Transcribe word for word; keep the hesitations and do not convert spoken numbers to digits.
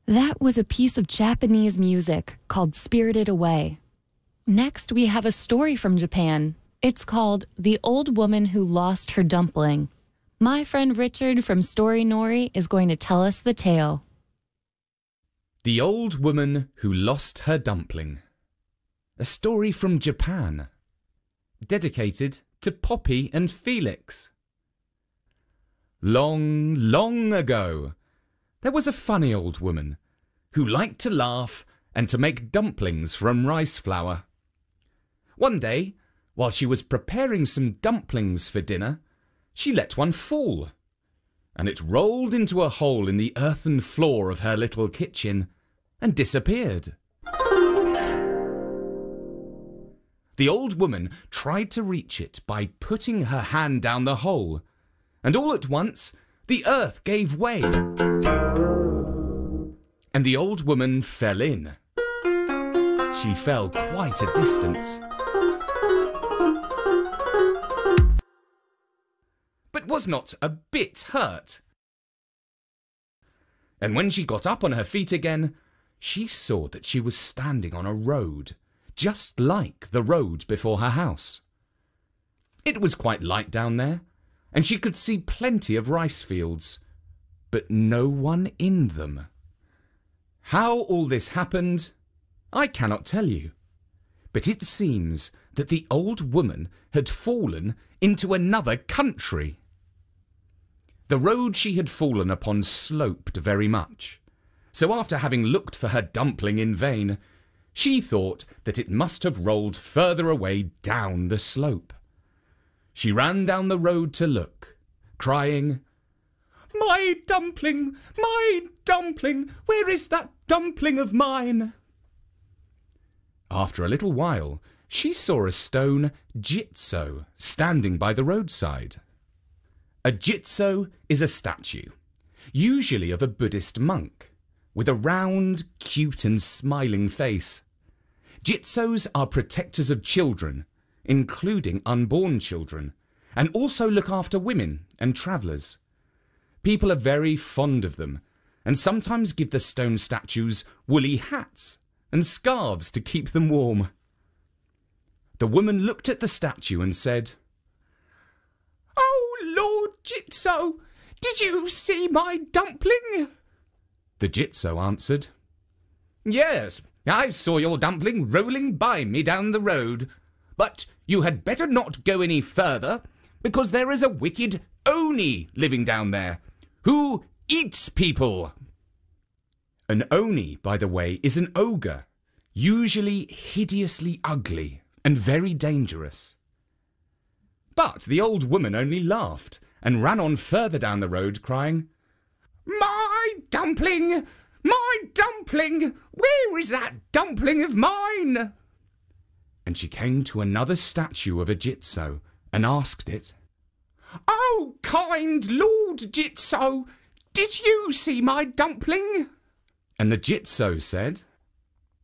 That was a piece of Japanese music called Spirited Away. Next, we have a story from Japan. It's called The Old Woman Who Lost Her Dumpling. My friend Richard from Story Nori is going to tell us the tale. The Old Woman Who Lost Her Dumpling. A story from Japan. Dedicated to Poppy and Felix. Long, long ago, there was a funny old woman who liked to laugh and to make dumplings from rice flour. One day, while she was preparing some dumplings for dinner, she let one fall, and it rolled into a hole in the earthen floor of her little kitchen and disappeared. The old woman tried to reach it by putting her hand down the hole, and all at once the earth gave way, and the old woman fell in. She fell quite a distance, but was not a bit hurt. And when she got up on her feet again, she saw that she was standing on a road, just like the road before her house. It was quite light down there, and she could see plenty of rice fields, but no one in them. How all this happened, I cannot tell you, but it seems that the old woman had fallen into another country. The road she had fallen upon sloped very much, so after having looked for her dumpling in vain, she thought that it must have rolled further away down the slope. She ran down the road to look, crying, "My dumpling, my dumpling, where is that dumpling of mine?" After a little while, she saw a stone jitso standing by the roadside. A jitso is a statue, usually of a Buddhist monk, with a round, cute and smiling face. Jitsos are protectors of children, including unborn children, and also look after women and travellers. People are very fond of them, and sometimes give the stone statues woolly hats and scarves to keep them warm. The woman looked at the statue and said, "Oh, Lord Jitso, did you see my dumpling?" The Jitso answered, "Yes, I saw your dumpling rolling by me down the road, but you had better not go any further, because there is a wicked Oni living down there, who eats people." An Oni, by the way, is an ogre, usually hideously ugly and very dangerous. But the old woman only laughed and ran on further down the road, crying, "My dumpling! My dumpling! Where is that dumpling of mine?" And she came to another statue of a Jitso and asked it, "Oh, kind Lord Jitso, did you see my dumpling?" And the Jitso said,